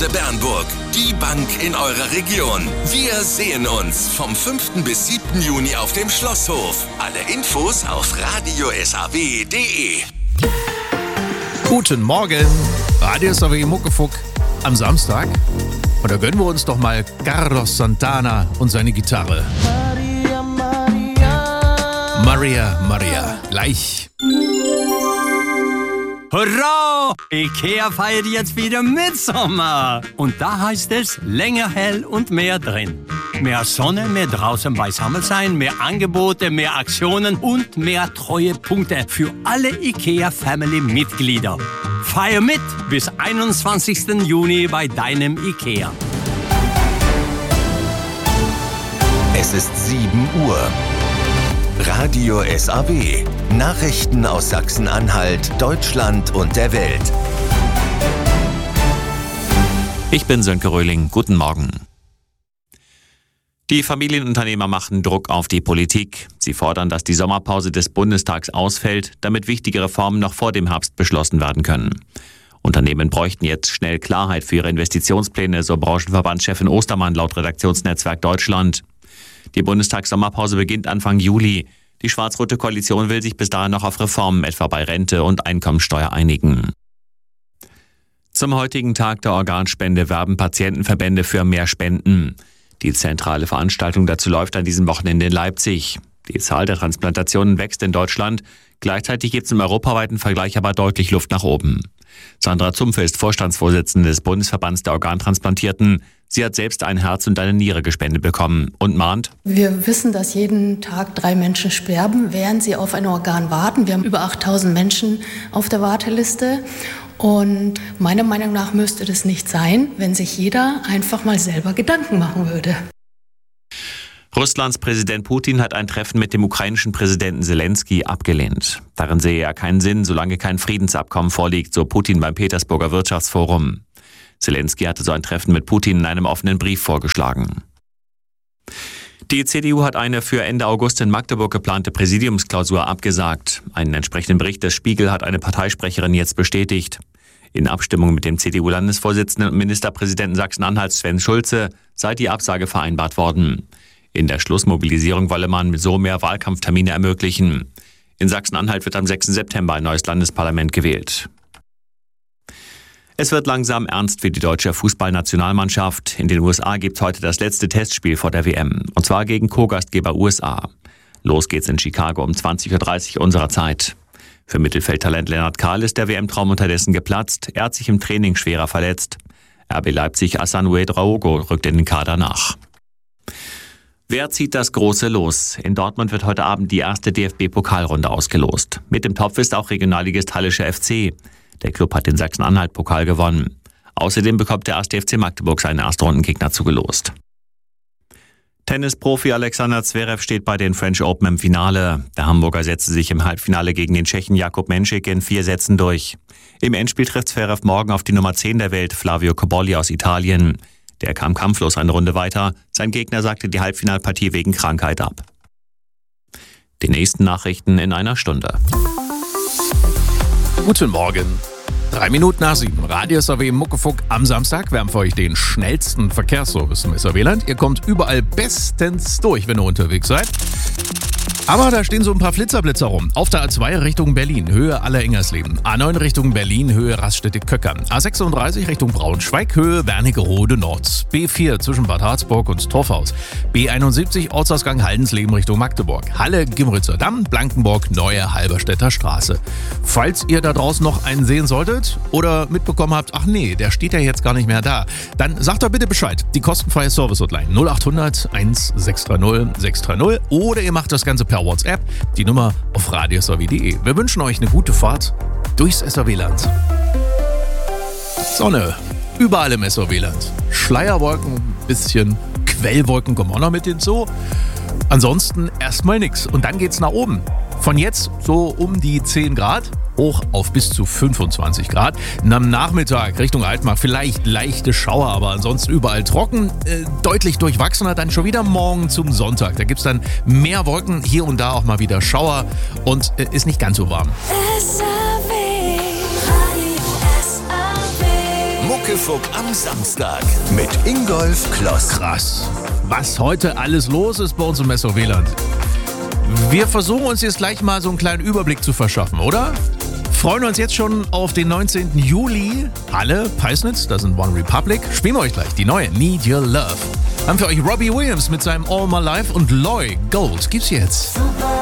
Bankenstation Bernburg. Die Bank in eurer Region. Wir sehen uns vom 5. bis 7. Juni auf dem Schlosshof. Alle Infos auf radiosaw.de. Guten Morgen, Radio SAW Muckefuck am Samstag. Und da gönnen wir uns doch mal Carlos Santana und seine Gitarre. Maria, Maria, gleich. Hurra! IKEA feiert jetzt wieder Mitsommer. Und da heißt es länger hell und mehr drin. Mehr Sonne, mehr draußen beisammen sein, mehr Angebote, mehr Aktionen und mehr Treuepunkte für alle IKEA-Family-Mitglieder. Feier mit bis 21. Juni bei deinem IKEA. Es ist 7 Uhr. Radio SAW. Nachrichten aus Sachsen-Anhalt, Deutschland und der Welt. Ich bin Sönke Röhling. Guten Morgen. Die Familienunternehmer machen Druck auf die Politik. Sie fordern, dass die Sommerpause des Bundestags ausfällt, damit wichtige Reformen noch vor dem Herbst beschlossen werden können. Unternehmen bräuchten jetzt schnell Klarheit für ihre Investitionspläne, so Branchenverbandschefin Ostermann laut Redaktionsnetzwerk Deutschland. Die Bundestagssommerpause beginnt Anfang Juli. Die schwarz-rote Koalition will sich bis dahin noch auf Reformen, etwa bei Rente und Einkommensteuer, einigen. Zum heutigen Tag der Organspende werben Patientenverbände für mehr Spenden. Die zentrale Veranstaltung dazu läuft an diesem Wochenende in Leipzig. Die Zahl der Transplantationen wächst in Deutschland. Gleichzeitig gibt es im europaweiten Vergleich aber deutlich Luft nach oben. Sandra Zumpfe ist Vorstandsvorsitzende des Bundesverbands der Organtransplantierten. Sie hat selbst ein Herz und eine Niere gespendet bekommen und mahnt: Wir wissen, dass jeden Tag 3 Menschen sterben, während sie auf ein Organ warten. Wir haben über 8.000 Menschen auf der Warteliste. Und meiner Meinung nach müsste das nicht sein, wenn sich jeder einfach mal selber Gedanken machen würde. Russlands Präsident Putin hat ein Treffen mit dem ukrainischen Präsidenten Zelensky abgelehnt. Darin sehe er keinen Sinn, solange kein Friedensabkommen vorliegt, so Putin beim Petersburger Wirtschaftsforum. Zelensky hatte so ein Treffen mit Putin in einem offenen Brief vorgeschlagen. Die CDU hat eine für Ende August in Magdeburg geplante Präsidiumsklausur abgesagt. Einen entsprechenden Bericht des Spiegel hat eine Parteisprecherin jetzt bestätigt. In Abstimmung mit dem CDU-Landesvorsitzenden und Ministerpräsidenten Sachsen-Anhalts Sven Schulze sei die Absage vereinbart worden. In der Schlussmobilisierung wolle man so mehr Wahlkampftermine ermöglichen. In Sachsen-Anhalt wird am 6. September ein neues Landesparlament gewählt. Es wird langsam ernst für die deutsche Fußballnationalmannschaft. In den USA gibt es heute das letzte Testspiel vor der WM. Und zwar gegen Co-Gastgeber USA. Los geht's in Chicago um 20.30 Uhr unserer Zeit. Für Mittelfeldtalent Lennart Kahl ist der WM-Traum unterdessen geplatzt. Er hat sich im Training schwerer verletzt. RB Leipzig Hassan Ouedraogo rückt in den Kader nach. Wer zieht das große Los? In Dortmund wird heute Abend die erste DFB-Pokalrunde ausgelost. Mit dem Topf ist auch Regionalligist Hallischer FC. Der Club hat den Sachsen-Anhalt-Pokal gewonnen. Außerdem bekommt der 1. FC Magdeburg seinen Erstrundengegner zugelost. Tennisprofi Alexander Zverev steht bei den French Open im Finale. Der Hamburger setzte sich im Halbfinale gegen den Tschechen Jakub Menšík in 4 Sätzen durch. Im Endspiel trifft Zverev morgen auf die Nummer 10 der Welt, Flavio Cobolli aus Italien. Der kam kampflos eine Runde weiter. Sein Gegner sagte die Halbfinalpartie wegen Krankheit ab. Die nächsten Nachrichten in einer Stunde. Guten Morgen. 3 Minuten nach 7. Radio SAW Muckefuck am Samstag. Wir haben für euch den schnellsten Verkehrsservice im SAW-Land. Ihr kommt überall bestens durch, wenn ihr unterwegs seid. Aber da stehen so ein paar Flitzerblitzer rum. Auf der A2 Richtung Berlin, Höhe Aller-Engersleben. A9 Richtung Berlin, Höhe Raststätte-Köckern. A36 Richtung Braunschweig, Höhe Wernigerode Nord. B4 zwischen Bad Harzburg und Torfhaus. B71 Ortsausgang Haldensleben Richtung Magdeburg. Halle-Gimritzer Damm, Blankenburg, Neue Halberstädter Straße. Falls ihr da draußen noch einen sehen solltet oder mitbekommen habt, ach nee, der steht ja jetzt gar nicht mehr da, dann sagt doch bitte Bescheid. Die kostenfreie Service-Hotline 0800 1630 630 oder ihr macht das Ganze per WhatsApp, die Nummer auf radiosaw.de. Wir wünschen euch eine gute Fahrt durchs SAW-Land. Sonne, überall im SAW-Land. Schleierwolken, bisschen Quellwolken kommen auch noch mit hinzu. Ansonsten erstmal nichts. Und dann geht's nach oben. Von jetzt so um die 10 Grad hoch auf bis zu 25 Grad. Und am Nachmittag Richtung Altmark vielleicht leichte Schauer, aber ansonsten überall trocken. Deutlich durchwachsener dann schon wieder morgen zum Sonntag. Da gibt es dann mehr Wolken, hier und da auch mal wieder Schauer und ist nicht ganz so warm. Mucke Muckefuck am Samstag mit Ingolf Kloss. Krass, was heute alles los ist bei uns im SOW-Land. Wir versuchen uns jetzt gleich mal so einen kleinen Überblick zu verschaffen, oder? Freuen uns jetzt schon auf den 19. Juli. Halle, Peisnitz, das sind One Republic. Spielen wir euch gleich die neue Need Your Love. Haben für euch Robbie Williams mit seinem All My Life und Loy Gold. Gibt's jetzt.